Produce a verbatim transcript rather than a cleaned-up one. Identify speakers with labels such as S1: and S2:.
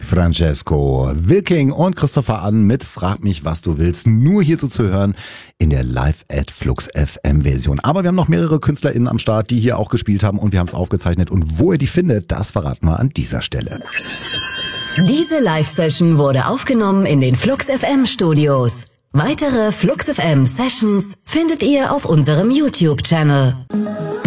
S1: Francesco Wilking und Christopher an mit Frag mich, was du willst. Nur hierzu zu hören in der Live at Flux F M Version. Aber wir haben noch mehrere KünstlerInnen am Start, die hier auch gespielt haben und wir haben es aufgezeichnet. Und wo ihr die findet, das verraten wir an dieser Stelle.
S2: Diese Live-Session wurde aufgenommen in den Flux F M Studios. Weitere Flux F M Sessions findet ihr auf unserem YouTube-Channel.